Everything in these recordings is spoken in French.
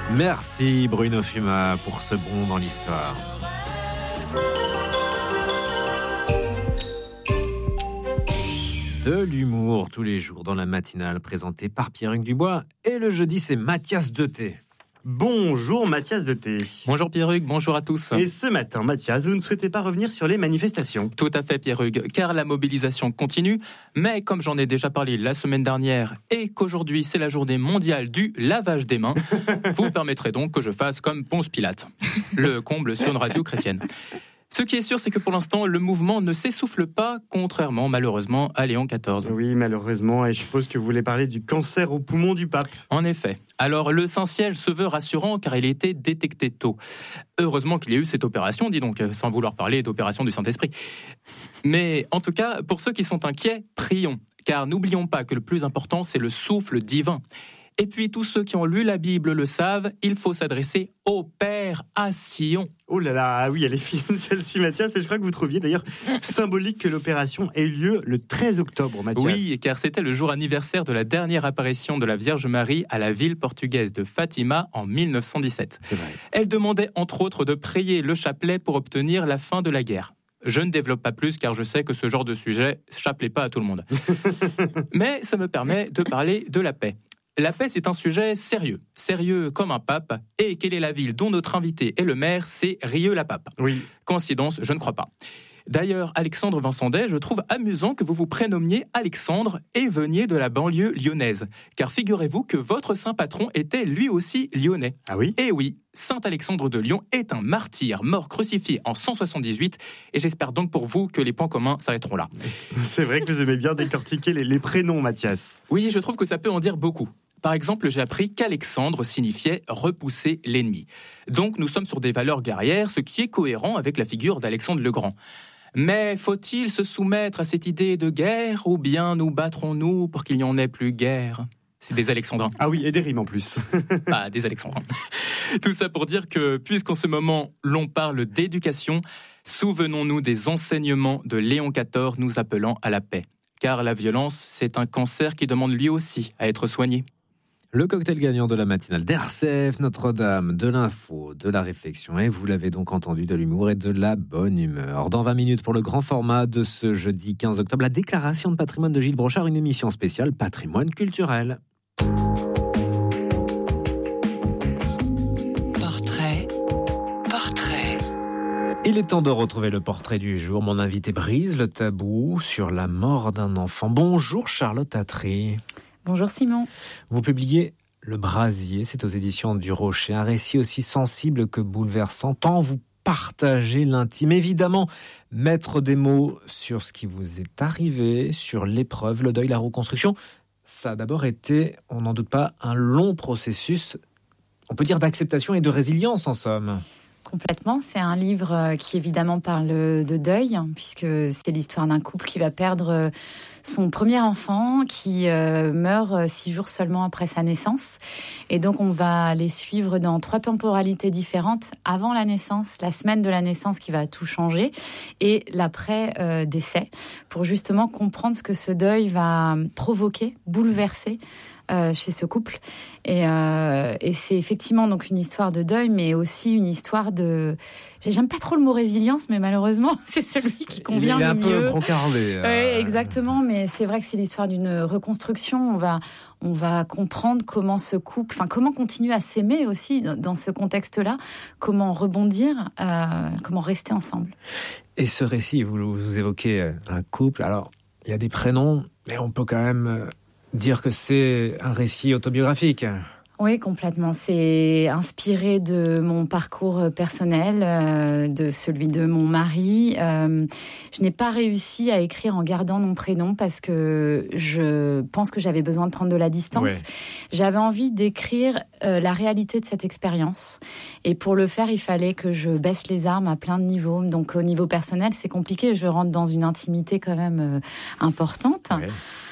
Merci Bruno Fuma pour ce bond dans l'histoire. De l'humour tous les jours dans la matinale présentée par Pierre-Hugues Dubois. Et le jeudi, c'est Mathias Deté. Bonjour Mathias Deté. Bonjour Pierre-Hugues, bonjour à tous. Et ce matin, Mathias, vous ne souhaitez pas revenir sur les manifestations ? Tout à fait Pierre-Hugues, car la mobilisation continue, mais comme j'en ai déjà parlé la semaine dernière et qu'aujourd'hui c'est la journée mondiale du lavage des mains, vous permettrez donc que je fasse comme Ponce Pilate, le comble sur une radio chrétienne. Ce qui est sûr, c'est que pour l'instant, le mouvement ne s'essouffle pas, contrairement malheureusement à Léon XIV. Oui, malheureusement, et je suppose que vous voulez parler du cancer au poumon du pape. En effet. Alors, le Saint-Siège se veut rassurant car il a été détecté tôt. Heureusement qu'il y a eu cette opération, dis donc, sans vouloir parler d'opération du Saint-Esprit. Mais en tout cas, pour ceux qui sont inquiets, prions, car n'oublions pas que le plus important, c'est le souffle divin. Et puis, tous ceux qui ont lu la Bible le savent, il faut s'adresser au Père à Sion. Oh là là, oui, elle est fine celle-ci, Mathias, et je crois que vous trouviez d'ailleurs symbolique que l'opération ait eu lieu le 13 octobre, Mathias. Oui, car c'était le jour anniversaire de la dernière apparition de la Vierge Marie à la ville portugaise de Fatima en 1917. C'est vrai. Elle demandait entre autres de prier le chapelet pour obtenir la fin de la guerre. Je ne développe pas plus car je sais que ce genre de sujet chapelet pas à tout le monde. Mais ça me permet de parler de la paix. La paix, c'est un sujet sérieux, sérieux comme un pape. Et quelle est la ville dont notre invité est le maire ? C'est Rieux-la-Pape. Oui. Coïncidence ? Je ne crois pas. D'ailleurs, Alexandre Vincendet, je trouve amusant que vous vous prénommiez Alexandre et veniez de la banlieue lyonnaise. Car figurez-vous que votre saint patron était lui aussi lyonnais. Ah oui ? Et oui, Saint Alexandre de Lyon est un martyr mort crucifié en 178. Et j'espère donc pour vous que les points communs s'arrêteront là. C'est vrai que vous aimez bien décortiquer les prénoms, Mathias. Oui, je trouve que ça peut en dire beaucoup. Par exemple, j'ai appris qu'Alexandre signifiait « repousser l'ennemi ». Donc nous sommes sur des valeurs guerrières, ce qui est cohérent avec la figure d'Alexandre le Grand. Mais faut-il se soumettre à cette idée de guerre ou bien nous battrons-nous pour qu'il n'y en ait plus guerre ? C'est des alexandrins. Ah oui, et des rimes en plus. Bah, des alexandrins. Tout ça pour dire que, puisqu'en ce moment, l'on parle d'éducation, souvenons-nous des enseignements de Léon XIV nous appelant à la paix. Car la violence, c'est un cancer qui demande lui aussi à être soigné. Le cocktail gagnant de la matinale d'RCF, Notre-Dame, de l'info, de la réflexion et vous l'avez donc entendu, de l'humour et de la bonne humeur. Dans 20 minutes pour le grand format de ce jeudi 15 octobre, la déclaration de patrimoine de Gilles Brochard, une émission spéciale patrimoine culturel. Portrait. Il est temps de retrouver le portrait du jour. Mon invité brise le tabou sur la mort d'un enfant. Bonjour Charlotte Attry. Bonjour Simon. Vous publiez Le Brasier, c'est aux éditions du Rocher, un récit aussi sensible que bouleversant, tant vous partagez l'intime. Évidemment, mettre des mots sur ce qui vous est arrivé, sur l'épreuve, le deuil, la reconstruction, ça a d'abord été, on n'en doute pas, un long processus, on peut dire d'acceptation et de résilience en somme. Complètement, c'est un livre qui évidemment parle de deuil, puisque c'est l'histoire d'un couple qui va perdre son premier enfant, qui meurt 6 jours seulement après sa naissance. Et donc on va les suivre dans 3 temporalités différentes, avant la naissance, la semaine de la naissance qui va tout changer, et l'après-décès, pour justement comprendre ce que ce deuil va provoquer, bouleverser chez ce couple. Et c'est effectivement donc une histoire de deuil, mais aussi une histoire de... J'aime pas trop le mot résilience, mais malheureusement, c'est celui qui convient le mieux. Il est un peu brocarlé. Oui, exactement, mais c'est vrai que c'est l'histoire d'une reconstruction. On va comprendre comment ce couple, comment continuer à s'aimer aussi dans ce contexte-là, comment rebondir, comment rester ensemble. Et ce récit, vous évoquez un couple, alors il y a des prénoms, mais on peut quand même dire que c'est un récit autobiographique. Oui, complètement. C'est inspiré de mon parcours personnel, de celui de mon mari. Je n'ai pas réussi à écrire en gardant mon prénom parce que je pense que j'avais besoin de prendre de la distance. Ouais. J'avais envie d'écrire la réalité de cette expérience. Et pour le faire, il fallait que je baisse les armes à plein de niveaux. Donc au niveau personnel, c'est compliqué. Je rentre dans une intimité quand même importante. Ouais.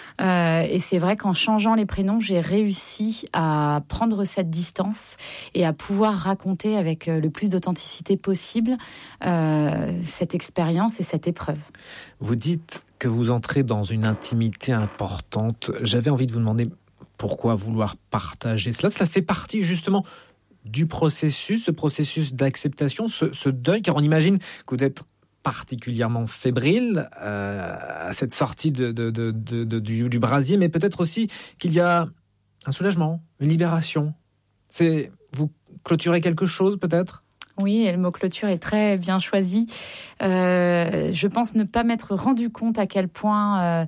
Et c'est vrai qu'en changeant les prénoms, j'ai réussi à prendre cette distance et à pouvoir raconter avec le plus d'authenticité possible cette expérience et cette épreuve. Vous dites que vous entrez dans une intimité importante. J'avais envie de vous demander pourquoi vouloir partager cela. Cela fait partie justement du processus, ce processus d'acceptation, ce deuil, car on imagine que vous êtes particulièrement fébrile à cette sortie du brasier, mais peut-être aussi qu'il y a un soulagement, une libération. Vous clôturez quelque chose peut-être ? Oui, et le mot clôture est très bien choisi. Je pense ne pas m'être rendu compte à quel point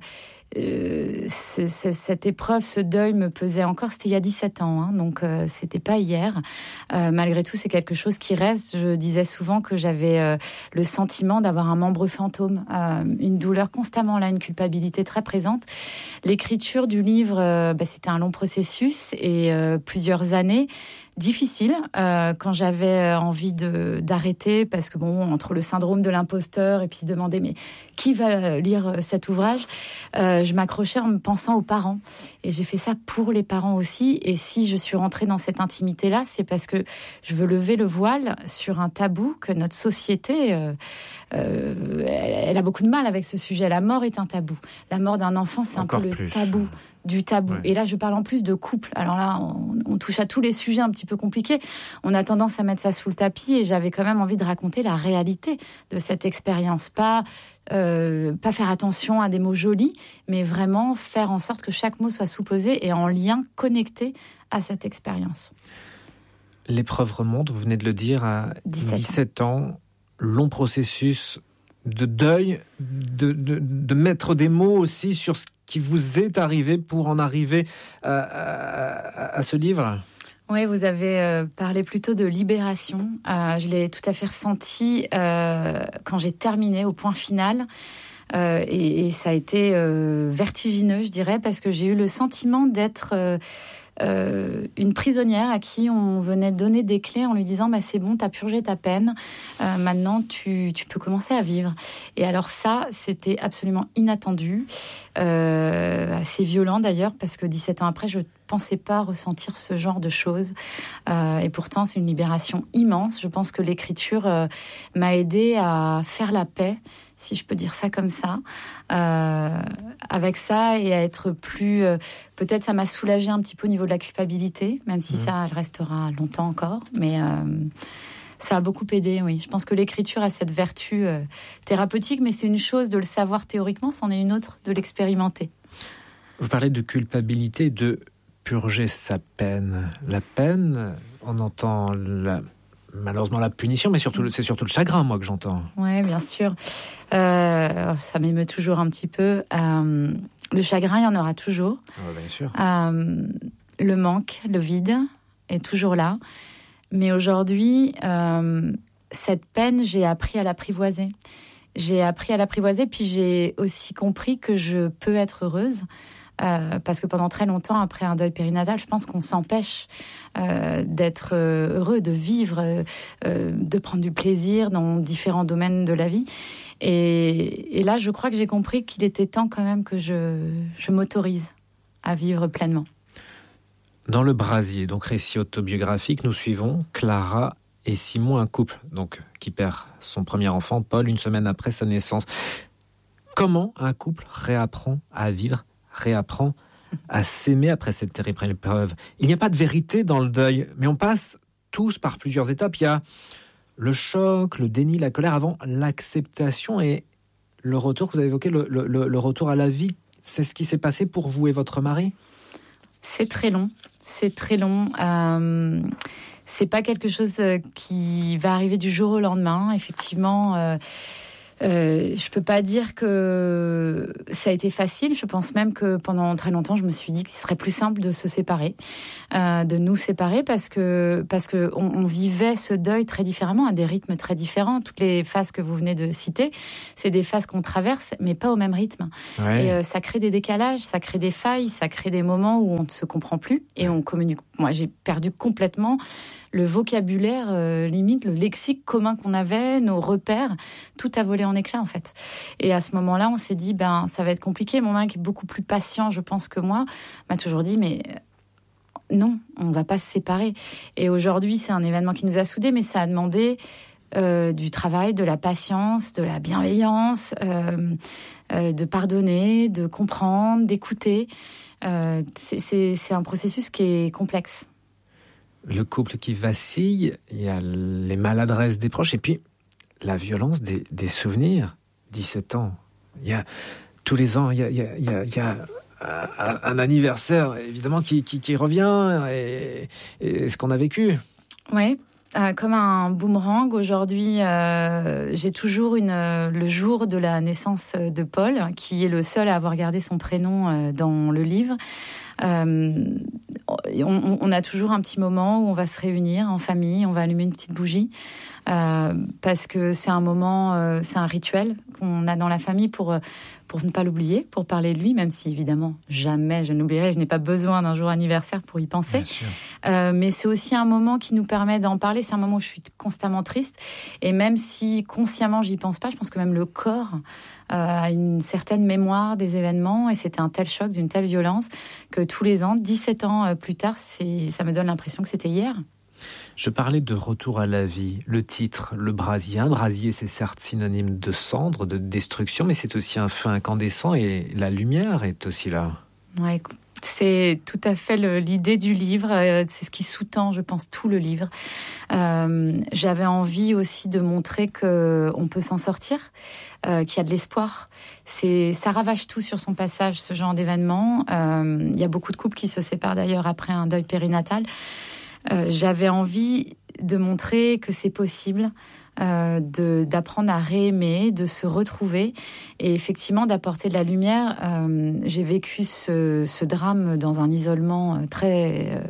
cette épreuve, ce deuil me pesait encore. C'était il y a 17 ans, hein, donc c'était pas hier. Malgré tout, c'est quelque chose qui reste. Je disais souvent que j'avais le sentiment d'avoir un membre fantôme, une douleur constamment là, une culpabilité très présente. L'écriture du livre, c'était un long processus et plusieurs années. Difficile quand j'avais envie d'arrêter parce que entre le syndrome de l'imposteur et puis se demander mais qui va lire cet ouvrage, je m'accrochais en me pensant aux parents et j'ai fait ça pour les parents aussi. Et si je suis rentrée dans cette intimité là, c'est parce que je veux lever le voile sur un tabou que notre société elle a beaucoup de mal avec ce sujet. La mort est un tabou. La mort d'un enfant, c'est encore un peu le tabou du tabou. Ouais. Et là, je parle en plus de couple. Alors là, on touche à tous les sujets un petit peu compliqués. On a tendance à mettre ça sous le tapis et j'avais quand même envie de raconter la réalité de cette expérience. Pas faire attention à des mots jolis, mais vraiment faire en sorte que chaque mot soit sous-posé et en lien connecté à cette expérience. L'épreuve remonte, vous venez de le dire, à 17 ans. Long processus de deuil, de mettre des mots aussi sur ce qui vous est arrivé pour en arriver à ce livre. Oui, vous avez parlé plutôt de libération. Je l'ai tout à fait ressenti quand j'ai terminé au point final. Et ça a été vertigineux, je dirais, parce que j'ai eu le sentiment d'être une prisonnière à qui on venait donner des clés en lui disant c'est bon, t'as purgé ta peine, maintenant tu peux commencer à vivre. Et alors ça, c'était absolument inattendu, assez violent d'ailleurs, parce que 17 ans après, je pensais pas ressentir ce genre de choses, et pourtant c'est une libération immense. Je pense que l'écriture m'a aidée à faire la paix, si je peux dire ça comme ça, avec ça, et à être plus... peut-être ça m'a soulagée un petit peu au niveau de la culpabilité, même si ça, elle restera longtemps encore, mais ça a beaucoup aidé, oui. Je pense que l'écriture a cette vertu thérapeutique, mais c'est une chose de le savoir théoriquement, c'en est une autre de l'expérimenter. Vous parlez de culpabilité, de purger sa peine. La peine, on entend malheureusement la punition, mais c'est surtout le chagrin, moi, que j'entends. Oui, bien sûr. Ça m'émeut toujours un petit peu. Le chagrin, il y en aura toujours. Bien sûr. Le manque, le vide est toujours là. Mais aujourd'hui, cette peine, j'ai appris à l'apprivoiser. Puis j'ai aussi compris que je peux être heureuse. Parce que pendant très longtemps, après un deuil périnasal, je pense qu'on s'empêche d'être heureux, de vivre, de prendre du plaisir dans différents domaines de la vie. Et là, je crois que j'ai compris qu'il était temps quand même que je m'autorise à vivre pleinement. Dans Le Brasier, donc récit autobiographique, nous suivons Clara et Simon, un couple donc qui perd son premier enfant, Paul, une semaine après sa naissance. Comment un couple réapprend à vivre, réapprend à s'aimer après cette terrible épreuve? Il n'y a pas de vérité dans le deuil, mais on passe tous par plusieurs étapes. Il y a le choc, le déni, la colère, avant l'acceptation et le retour. Vous avez évoqué le retour à la vie. C'est ce qui s'est passé pour vous et votre mari? C'est très long. C'est pas quelque chose qui va arriver du jour au lendemain. Effectivement, je peux pas dire que ça a été facile. Je pense même que pendant très longtemps, je me suis dit qu'il serait plus simple de se séparer, de nous séparer, parce que on vivait ce deuil très différemment, à des rythmes très différents. Toutes les phases que vous venez de citer, c'est des phases qu'on traverse, mais pas au même rythme. Ouais. Et ça crée des décalages, ça crée des failles, ça crée des moments où on ne se comprend plus et on communique. Moi, j'ai perdu complètement le vocabulaire, limite, le lexique commun qu'on avait, nos repères, tout a volé en éclats, en fait. Et à ce moment-là, on s'est dit, ça va être compliqué. Mon mari, qui est beaucoup plus patient, je pense, que moi, m'a toujours dit, mais non, on va pas se séparer. Et aujourd'hui, c'est un événement qui nous a soudés, mais ça a demandé du travail, de la patience, de la bienveillance, de pardonner, de comprendre, d'écouter. C'est un processus qui est complexe. le couple qui vacille, il y a les maladresses des proches, et puis la violence des souvenirs. 17 ans. Il y a tous les ans, il y a un anniversaire, évidemment, qui revient, et ce qu'on a vécu. Oui. Comme un boomerang, aujourd'hui, j'ai toujours le jour de la naissance de Paul, qui est le seul à avoir gardé son prénom dans le livre. On a toujours un petit moment où on va se réunir en famille, on va allumer une petite bougie, parce que c'est un moment, c'est un rituel qu'on a dans la famille pour ne pas l'oublier, pour parler de lui, même si évidemment jamais je n'oublierai, je n'ai pas besoin d'un jour anniversaire pour y penser. Mais c'est aussi un moment qui nous permet d'en parler. C'est un moment où je suis constamment triste, et même si consciemment j'y pense pas, je pense que même le corps a une certaine mémoire des événements, et c'était un tel choc, d'une telle violence, que tous les ans, 17 ans plus tard, ça me donne l'impression que c'était hier. Je parlais de retour à la vie. Le titre, le brasier. Un brasier, c'est certes synonyme de cendre, de destruction, mais c'est aussi un feu incandescent, et la lumière est aussi là. Ouais, c'est tout à fait l'idée du livre. C'est ce qui sous-tend, je pense, tout le livre. J'avais envie aussi de montrer qu'on peut s'en sortir, qu'il y a de l'espoir. Ça ravage tout sur son passage, ce genre d'événement. Il y a beaucoup de couples qui se séparent d'ailleurs après un deuil périnatal. J'avais envie de montrer que c'est possible, d'apprendre à réaimer, de se retrouver, et effectivement d'apporter de la lumière. J'ai vécu ce drame dans un isolement très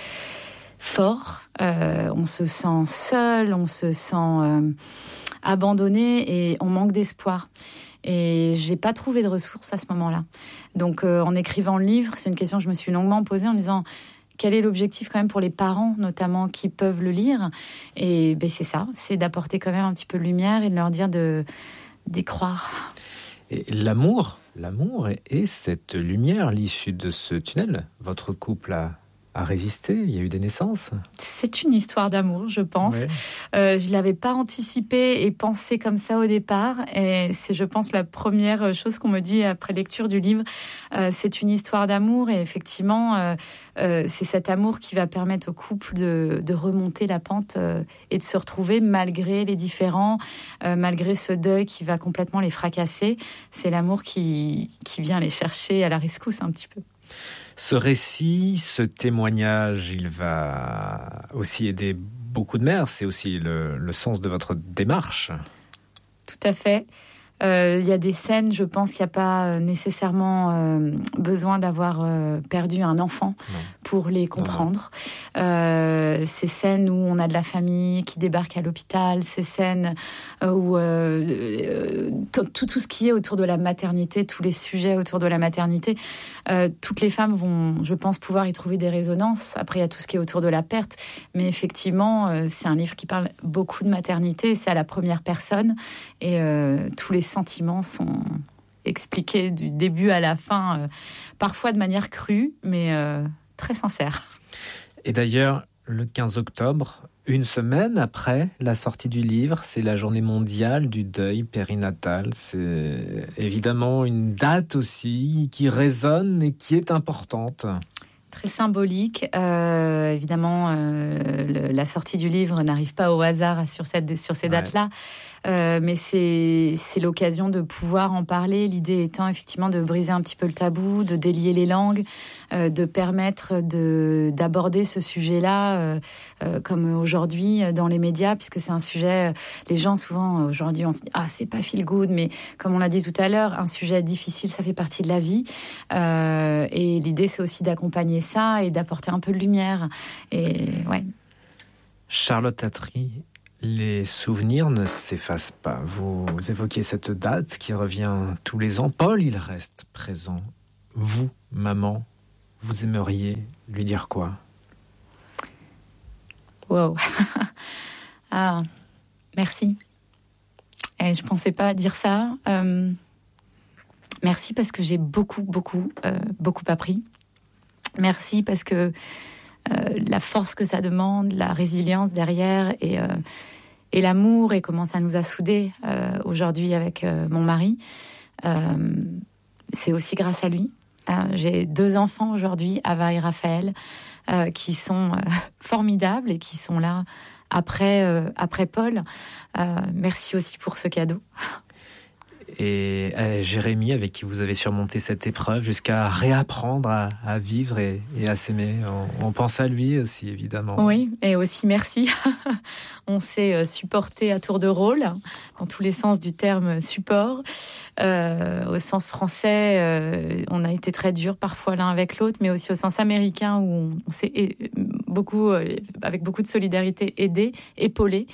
fort. On se sent seul, on se sent abandonné, et on manque d'espoir. Et j'ai pas trouvé de ressources à ce moment-là. Donc en écrivant le livre, c'est une question que je me suis longuement posée en me disant: quel est l'objectif quand même pour les parents, notamment, qui peuvent le lire? Et c'est ça, c'est d'apporter quand même un petit peu de lumière et de leur dire d'y croire. Et l'amour est cette lumière, l'issue de ce tunnel. Votre couple a résisté, il y a eu des naissances. C'est une histoire d'amour, je pense. Ouais. Je ne l'avais pas anticipé et pensé comme ça au départ. Et c'est, je pense, la première chose qu'on me dit après lecture du livre. C'est une histoire d'amour, et effectivement, c'est cet amour qui va permettre au couple de remonter la pente et de se retrouver malgré les différends, malgré ce deuil qui va complètement les fracasser. C'est l'amour qui vient les chercher à la rescousse un petit peu. Ce récit, ce témoignage, il va aussi aider beaucoup de mères. C'est aussi le sens de votre démarche. Tout à fait. Il y a des scènes, je pense qu'il n'y a pas nécessairement besoin d'avoir perdu un enfant pour les comprendre. Ces scènes où on a de la famille qui débarque à l'hôpital, ces scènes où tout ce qui est autour de la maternité, tous les sujets autour de la maternité, toutes les femmes vont, je pense, pouvoir y trouver des résonances. Après, il y a tout ce qui est autour de la perte. Mais effectivement, c'est un livre qui parle beaucoup de maternité. C'est à la première personne. Et tous les sentiments sont expliqués du début à la fin, parfois de manière crue, mais très sincère. Et d'ailleurs, le 15 octobre, une semaine après la sortie du livre, c'est la journée mondiale du deuil périnatal. C'est évidemment une date aussi qui résonne et qui est importante. Très symbolique. Évidemment, la sortie du livre n'arrive pas au hasard sur ces dates-là. Mais c'est l'occasion de pouvoir en parler. L'idée étant effectivement de briser un petit peu le tabou, de délier les langues, de permettre d'aborder ce sujet-là comme aujourd'hui dans les médias, puisque c'est un sujet, les gens souvent aujourd'hui on se dit c'est pas feel good, mais comme on l'a dit tout à l'heure, un sujet difficile, ça fait partie de la vie, et l'idée c'est aussi d'accompagner ça et d'apporter un peu de lumière. Et ouais. Charlotte Attry, les souvenirs ne s'effacent pas. Vous évoquiez cette date qui revient tous les ans. Paul, il reste présent. Vous, maman, vous aimeriez lui dire quoi? Wow. Merci. Et je pensais pas dire ça. Merci parce que j'ai beaucoup appris. Merci parce que la force que ça demande, la résilience derrière, et l'amour, et comment ça nous a soudés aujourd'hui avec mon mari, c'est aussi grâce à lui. J'ai 2 enfants aujourd'hui, Ava et Raphaël. qui sont formidables et qui sont là après Paul. Merci aussi pour ce cadeau. Et Jérémie, avec qui vous avez surmonté cette épreuve jusqu'à réapprendre à vivre et à s'aimer. On pense à lui aussi, évidemment. Oui, et aussi merci. On s'est supporté à tour de rôle, dans tous les sens du terme support. Au sens français, on a été très durs parfois l'un avec l'autre, mais aussi au sens américain où on s'est avec beaucoup de solidarité aidé, épaulé.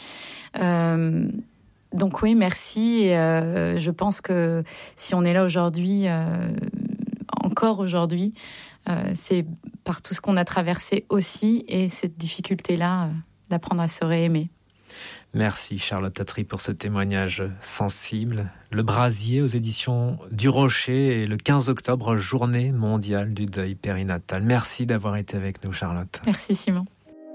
Donc oui, merci. Et je pense que si on est là aujourd'hui, encore aujourd'hui, c'est par tout ce qu'on a traversé aussi et cette difficulté-là d'apprendre à se réaimer. Merci Charlotte Attry pour ce témoignage sensible. Le Brasier aux éditions du Rocher et le 15 octobre, journée mondiale du deuil périnatal. Merci d'avoir été avec nous, Charlotte. Merci Simon.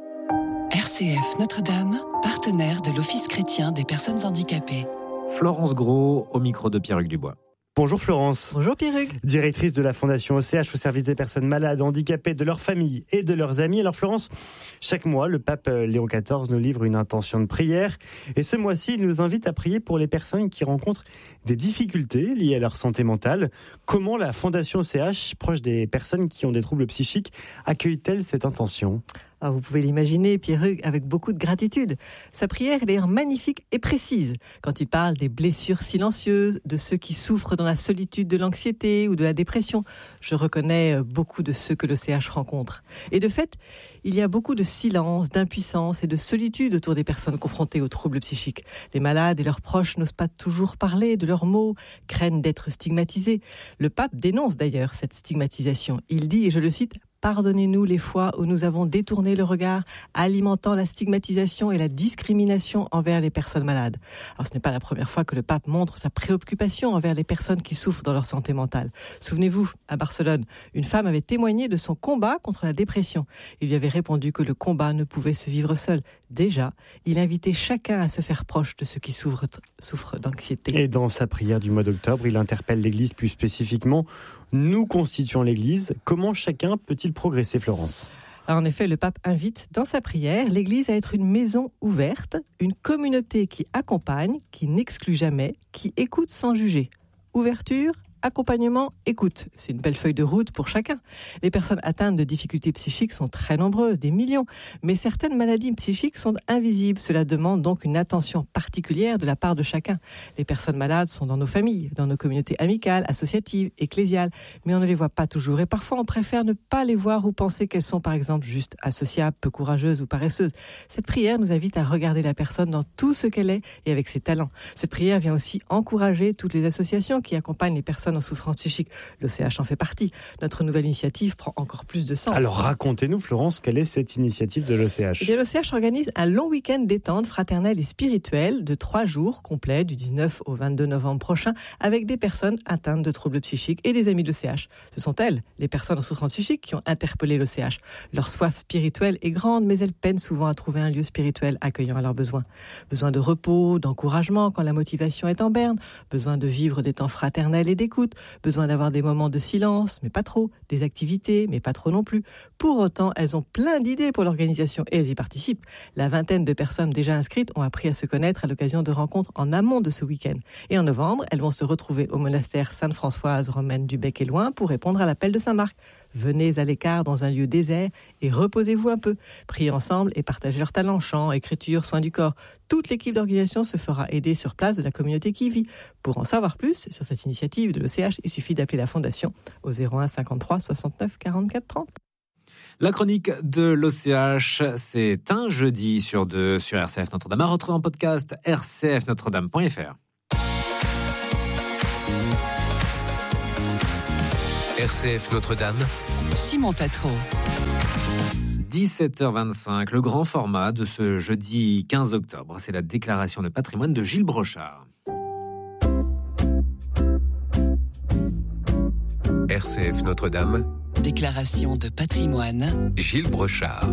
RCF Notre-Dame, partenaire de l'Office chrétien des personnes handicapées. Florence Gros au micro de Pierre-Hugues Dubois. Bonjour Florence. Bonjour Pierre-Hugues. Directrice de la Fondation OCH au service des personnes malades, handicapées, de leurs familles et de leurs amis. Alors Florence, chaque mois, le pape Léon XIV nous livre une intention de prière. Et ce mois-ci, il nous invite à prier pour les personnes qui rencontrent des difficultés liées à leur santé mentale. Comment la Fondation OCH, proche des personnes qui ont des troubles psychiques, accueille-t-elle cette intention ? Alors vous pouvez l'imaginer, Pierre-Hugues, avec beaucoup de gratitude. Sa prière est d'ailleurs magnifique et précise quand il parle des blessures silencieuses, de ceux qui souffrent dans la solitude de l'anxiété ou de la dépression. Je reconnais beaucoup de ceux que le CH rencontre. Et de fait, il y a beaucoup de silence, d'impuissance et de solitude autour des personnes confrontées aux troubles psychiques. Les malades et leurs proches n'osent pas toujours parler de leurs maux, craignent d'être stigmatisés. Le pape dénonce d'ailleurs cette stigmatisation. Il dit, et je le cite, « Pardonnez-nous les fois où nous avons détourné le regard, alimentant la stigmatisation et la discrimination envers les personnes malades. » Alors ce n'est pas la première fois que le pape montre sa préoccupation envers les personnes qui souffrent dans leur santé mentale. Souvenez-vous, à Barcelone, une femme avait témoigné de son combat contre la dépression. Il lui avait répondu que le combat ne pouvait se vivre seul. Déjà, il invitait chacun à se faire proche de ceux qui souffrent d'anxiété. Et dans sa prière du mois d'octobre, il interpelle l'Église plus spécifiquement. Nous constituons l'Église. Comment chacun peut-il progresser, Florence ? Alors en effet, le pape invite dans sa prière l'Église à être une maison ouverte, une communauté qui accompagne, qui n'exclut jamais, qui écoute sans juger. Ouverture, accompagnement, écoute. C'est une belle feuille de route pour chacun. Les personnes atteintes de difficultés psychiques sont très nombreuses, des millions. Mais certaines maladies psychiques sont invisibles. Cela demande donc une attention particulière de la part de chacun. Les personnes malades sont dans nos familles, dans nos communautés amicales, associatives, ecclésiales. Mais on ne les voit pas toujours. Et parfois, on préfère ne pas les voir ou penser qu'elles sont, par exemple, juste associables, peu courageuses ou paresseuses. Cette prière nous invite à regarder la personne dans tout ce qu'elle est et avec ses talents. Cette prière vient aussi encourager toutes les associations qui accompagnent les personnes en souffrance psychique. L'OCH en fait partie. Notre nouvelle initiative prend encore plus de sens. Alors racontez-nous, Florence, quelle est cette initiative de l'OCH ? Eh bien, l'OCH organise un long week-end détente fraternelle et spirituelle de 3 jours complets du 19 au 22 novembre prochain avec des personnes atteintes de troubles psychiques et des amis de l'OCH. Ce sont elles, les personnes en souffrance psychique, qui ont interpellé l'OCH. Leur soif spirituelle est grande, mais elles peinent souvent à trouver un lieu spirituel accueillant à leurs besoins. Besoin de repos, d'encouragement quand la motivation est en berne, besoin de vivre des temps fraternels et d'écoute, besoin d'avoir des moments de silence, mais pas trop, des activités, mais pas trop non plus. Pour autant, elles ont plein d'idées pour l'organisation et elles y participent. La vingtaine de personnes déjà inscrites ont appris à se connaître à l'occasion de rencontres en amont de ce week-end. Et en novembre, elles vont se retrouver au monastère Sainte-Françoise romaine du Bec-et-Loing pour répondre à l'appel de Saint-Marc. Venez à l'écart dans un lieu désert et reposez-vous un peu. Priez ensemble et partagez leurs talents, chant, écriture, soins du corps. Toute l'équipe d'organisation se fera aider sur place de la communauté qui y vit. Pour en savoir plus sur cette initiative de l'OCH, il suffit d'appeler la Fondation au 01 53 69 44 30. La chronique de l'OCH, c'est un jeudi sur 2 sur RCF Notre-Dame. À retrouver en podcast rcfnotredame.fr. RCF Notre-Dame, Simon Tatro. 17h25, le grand format de ce jeudi 15 octobre, c'est la déclaration de patrimoine de Gilles Brochard. RCF Notre-Dame, Déclaration de patrimoine, Gilles Brochard.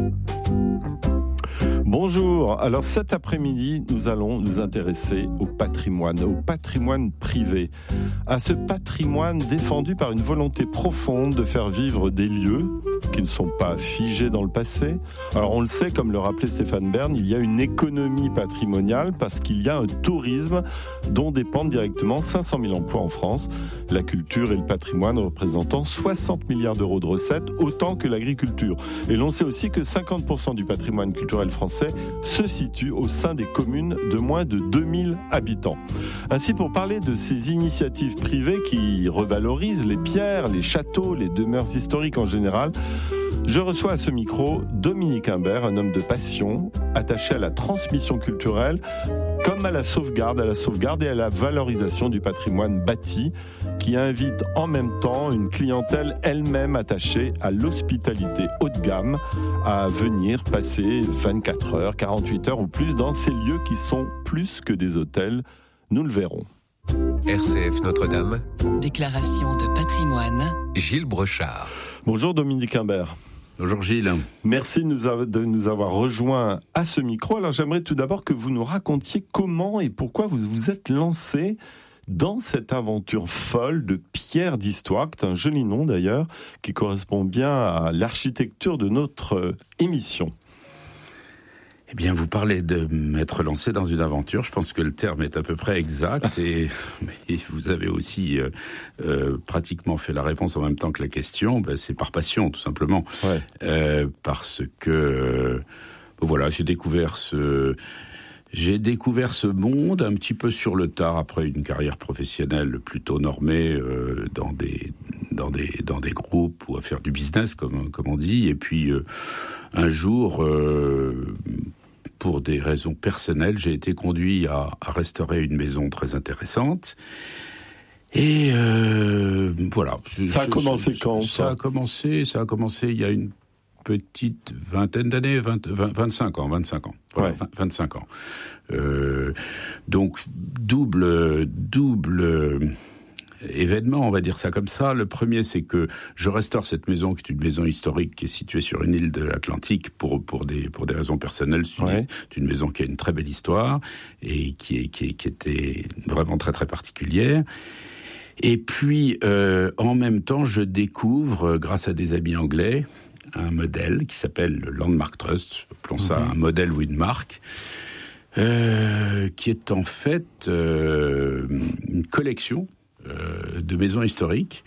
Bonjour, alors cet après-midi, nous allons nous intéresser au patrimoine privé, à ce patrimoine défendu par une volonté profonde de faire vivre des lieux, qui ne sont pas figés dans le passé. Alors on le sait, comme le rappelait Stéphane Bern, il y a une économie patrimoniale parce qu'il y a un tourisme dont dépendent directement 500 000 emplois en France. La culture et le patrimoine représentant 60 milliards d'euros de recettes, autant que l'agriculture. Et l'on sait aussi que 50% du patrimoine culturel français se situe au sein des communes de moins de 2000 habitants. Ainsi, pour parler de ces initiatives privées qui revalorisent les pierres, les châteaux, les demeures historiques en général, je reçois à ce micro Dominique Imbert, un homme de passion, attaché à la transmission culturelle, comme à la sauvegarde et à la valorisation du patrimoine bâti, qui invite en même temps une clientèle elle-même attachée à l'hospitalité haut de gamme à venir passer 24 heures, 48 heures ou plus dans ces lieux qui sont plus que des hôtels. Nous le verrons. RCF Notre-Dame. Déclaration de patrimoine. Gilles Brochard. Bonjour Dominique Imbert. Bonjour Gilles. Merci de nous avoir rejoints à ce micro. Alors j'aimerais tout d'abord que vous nous racontiez comment et pourquoi vous vous êtes lancé dans cette aventure folle de Pierre d'Histoire, qui est un joli nom d'ailleurs, qui correspond bien à l'architecture de notre émission. Eh bien, vous parlez de m'être lancé dans une aventure. Je pense que le terme est à peu près exact et vous avez aussi pratiquement fait la réponse en même temps que la question. Ben, c'est par passion, tout simplement. Ouais. Parce que, voilà, j'ai découvert ce monde un petit peu sur le tard après une carrière professionnelle plutôt normée dans des groupes ou à faire du business comme on dit. Et puis un jour, pour des raisons personnelles, j'ai été conduit à restaurer une maison très intéressante. Et voilà. Ça a commencé quand ? Ça a commencé il y a une petite vingtaine d'années, 25 ans. Voilà, ouais. 25 ans. Donc, double événement, on va dire ça comme ça. Le premier, c'est que je restaure cette maison, qui est une maison historique qui est située sur une île de l'Atlantique pour des raisons personnelles. C'est une maison qui a une très belle histoire et qui était vraiment très très particulière. Et puis, en même temps, je découvre, grâce à des amis anglais, un modèle qui s'appelle le Landmark Trust, appelons ça un modèle ou une marque, qui est en fait une collection de maisons historiques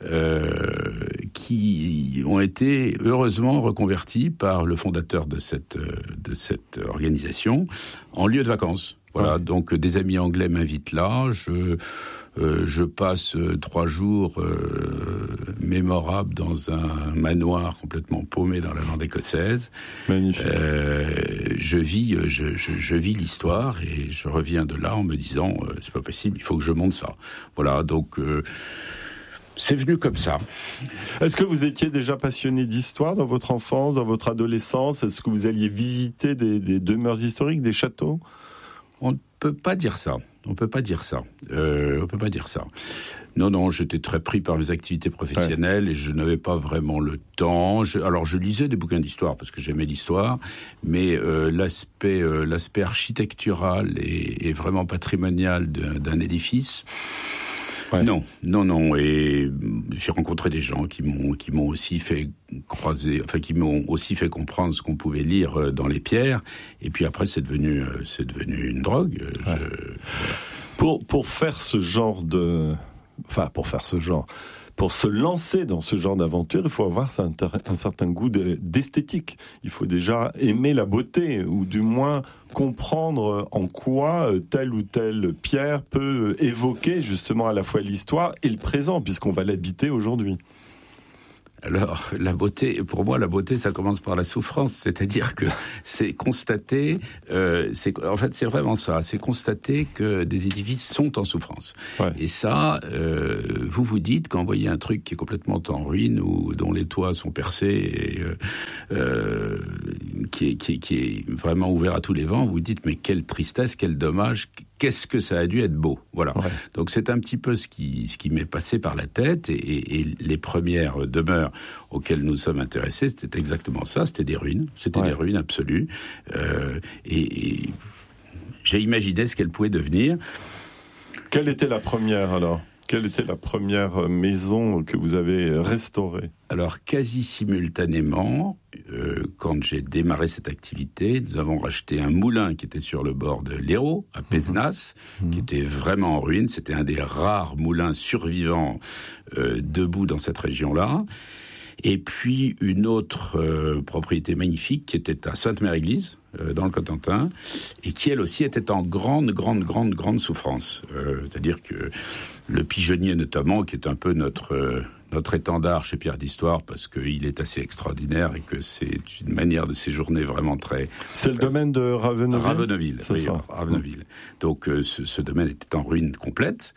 qui ont été heureusement reconverties par le fondateur de cette organisation en lieu de vacances. Voilà, donc des amis anglais m'invitent là, je passe 3 jours mémorables dans un manoir complètement paumé dans la lande écossaise. Magnifique. Je vis l'histoire et je reviens de là en me disant c'est pas possible, il faut que je monte ça. Voilà, donc c'est venu comme ça. Est-ce que vous étiez déjà passionné d'histoire dans votre enfance, dans votre adolescence ? Est-ce que vous alliez visiter des demeures historiques, des châteaux ? On ne peut pas dire ça. Non, j'étais très pris par mes activités professionnelles et je n'avais pas vraiment le temps. Alors, je lisais des bouquins d'histoire parce que j'aimais l'histoire, mais l'aspect architectural et vraiment patrimonial d'un édifice... Ouais. Non. Et j'ai rencontré des gens qui m'ont aussi fait croiser, enfin qui m'ont aussi fait comprendre ce qu'on pouvait lire dans les pierres. Et puis après, c'est devenu une drogue. Voilà. Pour faire ce genre pour se lancer dans ce genre d'aventure, il faut avoir un certain goût d'esthétique. Il faut déjà aimer la beauté, ou du moins comprendre en quoi telle ou telle pierre peut évoquer justement à la fois l'histoire et le présent, puisqu'on va l'habiter aujourd'hui. Alors, la beauté, pour moi, ça commence par la souffrance, c'est-à-dire que c'est constater, en fait, c'est vraiment ça, c'est constater que des édifices sont en souffrance. Ouais. Et ça, vous dites, quand vous voyez un truc qui est complètement en ruine ou dont les toits sont percés et qui est vraiment ouvert à tous les vents, vous dites, mais quelle tristesse, quel dommage, qu'est-ce que ça a dû être beau, voilà. Ouais. Donc c'est un petit peu ce qui m'est passé par la tête et les premières demeures auxquelles nous sommes intéressés, c'était exactement ça, c'était des ruines, des ruines absolues, et j'ai imaginé ce qu'elles pouvaient devenir. Quelle était la première alors ? Quelle était la première maison que vous avez restaurée ? Alors, quasi simultanément, quand j'ai démarré cette activité, nous avons racheté un moulin qui était sur le bord de l'Hérault, à Pézenas, qui était vraiment en ruine. C'était un des rares moulins survivants debout dans cette région-là. Et puis une autre propriété magnifique qui était à Sainte-Mère-Église, dans le Cotentin, et qui elle aussi était en grande souffrance. C'est-à-dire que le pigeonnier notamment, qui est un peu notre étendard chez Pierre d'Histoire, parce qu'il est assez extraordinaire et que c'est une manière de séjourner vraiment très... C'est le domaine de Raveneville ? Raveneville, c'est oui, ça. Raveneville. Donc ce domaine était en ruine complète.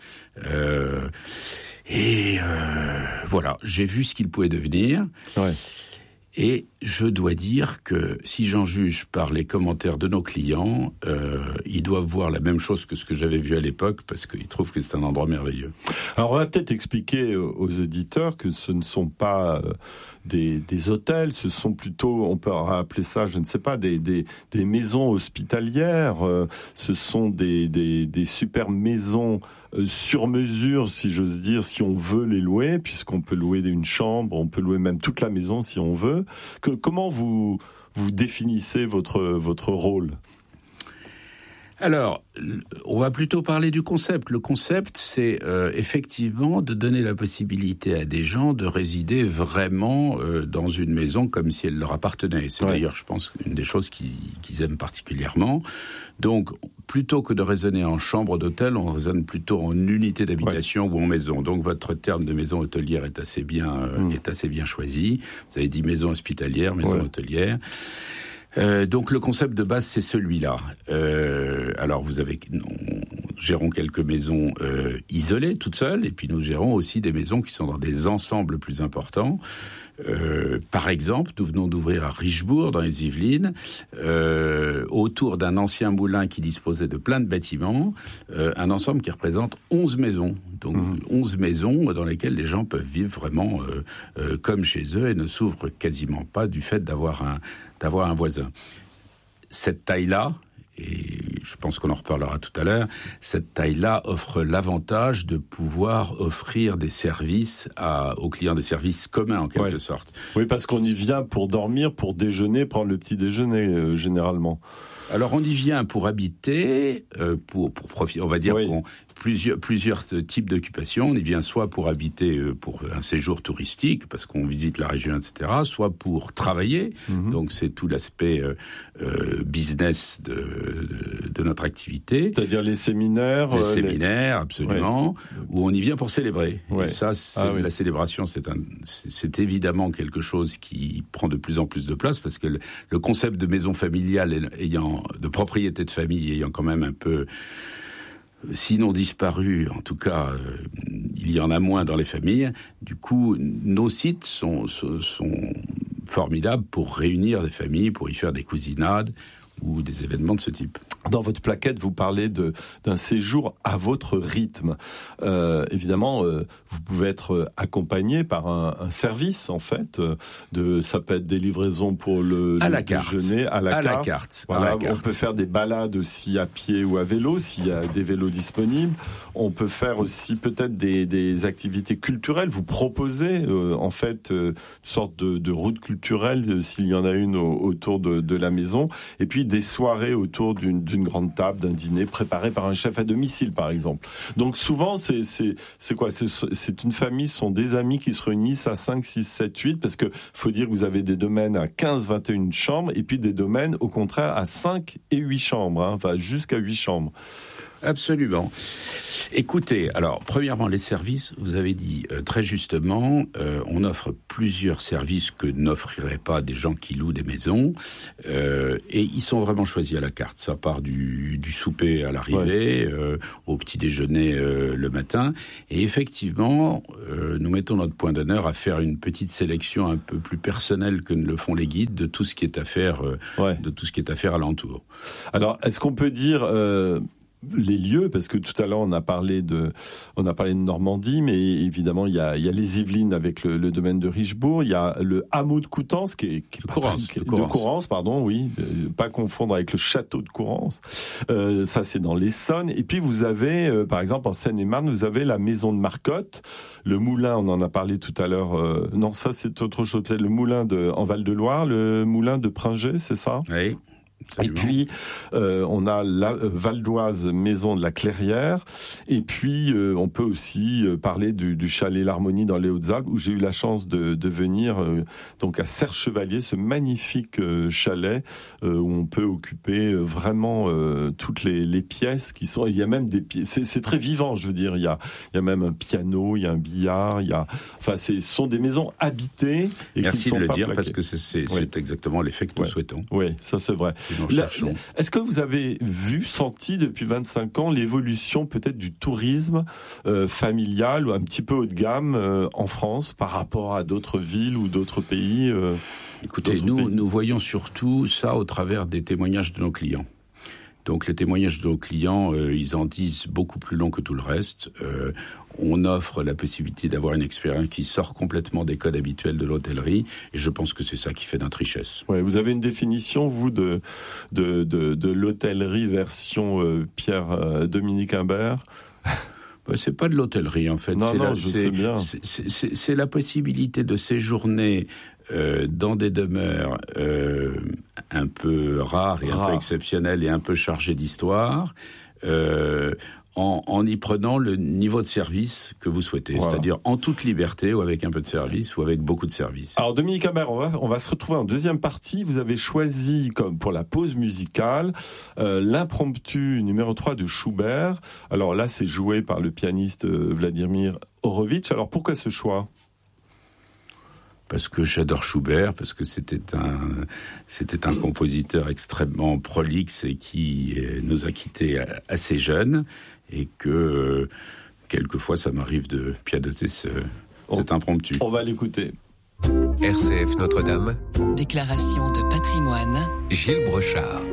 Voilà, j'ai vu ce qu'il pouvait devenir. Ouais. Et je dois dire que si j'en juge par les commentaires de nos clients, ils doivent voir la même chose que ce que j'avais vu à l'époque, parce qu'ils trouvent que c'est un endroit merveilleux. Alors on va peut-être expliquer aux auditeurs que ce ne sont pas des hôtels, ce sont plutôt, on peut appeler ça, je ne sais pas, des maisons hospitalières. Ce sont des super maisons sur mesure, si j'ose dire, si on veut les louer, puisqu'on peut louer une chambre, on peut louer même toute la maison si on veut. Comment vous définissez votre rôle ? Alors, on va plutôt parler du concept. Le concept, c'est effectivement de donner la possibilité à des gens de résider vraiment dans une maison comme si elle leur appartenait. C'est d'ailleurs, je pense, une des choses qu'ils aiment particulièrement. Donc, plutôt que de raisonner en chambre d'hôtel, on raisonne plutôt en unité d'habitation ou en maison. Donc, votre terme de maison hôtelière est assez bien choisi. Vous avez dit maison hospitalière, maison hôtelière. Donc le concept de base c'est celui-là. Alors nous gérons quelques maisons isolées, toutes seules, et puis nous gérons aussi des maisons qui sont dans des ensembles plus importants. Par exemple, nous venons d'ouvrir à Richebourg, dans les Yvelines, autour d'un ancien moulin qui disposait de plein de bâtiments, un ensemble qui représente 11 maisons. Donc 11 maisons dans lesquelles les gens peuvent vivre vraiment comme chez eux et ne s'ouvrent quasiment pas du fait d'avoir un voisin. Cette taille-là, et je pense qu'on en reparlera tout à l'heure, cette taille-là offre l'avantage de pouvoir offrir des services aux clients, des services communs en quelque sorte. Oui, parce qu'on y vient pour dormir, pour déjeuner, prendre le petit déjeuner généralement. Alors on y vient pour habiter, pour profiter, on va dire plusieurs types d'occupations. On y vient soit pour habiter pour un séjour touristique, parce qu'on visite la région, etc., soit pour travailler. Donc c'est tout l'aspect business de notre activité. C'est-à-dire les séminaires. Les séminaires, absolument, où on y vient pour célébrer. Et ça, la célébration, c'est évidemment quelque chose qui prend de plus en plus de place, parce que le concept de maison familiale de propriété de famille ayant quand même un peu, sinon disparu, en tout cas, il y en a moins dans les familles. Du coup, nos sites sont formidables pour réunir des familles, pour y faire des cousinades ou des événements de ce type. Dans votre plaquette, vous parlez d'un séjour à votre rythme. Évidemment, vous pouvez être accompagné par un service, en fait. Ça peut être des livraisons pour le déjeuner à la carte. Voilà, on peut faire des balades aussi à pied ou à vélo, s'il y a des vélos disponibles. On peut faire aussi peut-être des activités culturelles. Vous proposez, en fait, une sorte de route culturelle, s'il y en a une autour de la maison. Et puis, des soirées autour d'une grande table, d'un dîner préparé par un chef à domicile, par exemple. Donc souvent, c'est quoi ? C'est une famille, ce sont des amis qui se réunissent à 5, 6, 7, 8, parce que faut dire que vous avez des domaines à 15, 21 chambres, et puis des domaines, au contraire, à 5 et 8 chambres, enfin jusqu'à 8 chambres. Absolument. Écoutez, alors, premièrement, les services, vous avez dit très justement, on offre plusieurs services que n'offriraient pas des gens qui louent des maisons, et ils sont vraiment choisis à la carte. Ça part du souper à l'arrivée, au petit déjeuner le matin, et effectivement, nous mettons notre point d'honneur à faire une petite sélection un peu plus personnelle que ne le font les guides de tout ce qui est à faire, de tout ce qui est à faire alentour. Alors, est-ce qu'on peut dire les lieux, parce que tout à l'heure on a parlé de Normandie, mais évidemment il y a les Yvelines avec le domaine de Richebourg, il y a le hameau de Coutances de Courance, pardon, oui, pas confondre avec le château de Courance. Ça c'est dans l'Essonne. Et puis vous avez, par exemple en Seine-et-Marne, vous avez la maison de Marcotte, le moulin, on en a parlé tout à l'heure. Non, ça c'est autre chose. C'est le moulin en Val-de-Loire, le moulin de Pringé, c'est ça ? Oui. Absolument. Et puis, on a la valdoise maison de la Clairière. Et puis, on peut aussi parler du chalet L'Harmonie dans les Hautes-Alpes, où j'ai eu la chance de venir donc à Serre-Chevalier, ce magnifique chalet où on peut occuper vraiment toutes les pièces qui sont. Il y a même des pièces. C'est très vivant, je veux dire. Il y a même un piano, il y a un billard. Enfin, ce sont des maisons habitées. Et merci qui sont de le pas dire plaquées. parce que c'est exactement l'effet que nous souhaitons. Oui, ça c'est vrai. Est-ce que vous avez senti depuis 25 ans l'évolution peut-être du tourisme familial ou un petit peu haut de gamme en France par rapport à d'autres villes ou d'autres pays Écoutez, nous voyons surtout ça au travers des témoignages de nos clients. Donc les témoignages de nos clients, ils en disent beaucoup plus long que tout le reste. On offre la possibilité d'avoir une expérience qui sort complètement des codes habituels de l'hôtellerie, et je pense que c'est ça qui fait notre richesse. Ouais, vous avez une définition, vous, de l'hôtellerie version Pierre-Dominique Imbert? C'est pas de l'hôtellerie en fait. C'est la possibilité de séjourner dans des demeures un peu rares et un peu exceptionnelles et un peu chargées d'histoire, en y prenant le niveau de service que vous souhaitez, c'est-à-dire en toute liberté ou avec un peu de service ou avec beaucoup de service. Alors Dominique Imbert, on va se retrouver en deuxième partie. Vous avez choisi, comme pour la pause musicale, l'impromptu numéro 3 de Schubert. Alors là, c'est joué par le pianiste Vladimir Horowitz. Alors pourquoi ce choix ? Parce que j'adore Schubert, parce que c'était un compositeur extrêmement prolixe et qui nous a quittés assez jeunes, et que quelquefois ça m'arrive de pianoter cet impromptu. On va l'écouter. RCF Notre-Dame. Déclaration de patrimoine. Gilles Brochard.